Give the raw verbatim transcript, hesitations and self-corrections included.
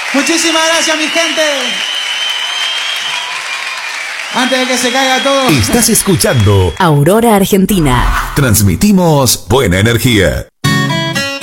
Muchísimas gracias, mi gente. Antes de que se caiga todo. Estás escuchando Aurora Argentina. Transmitimos buena energía.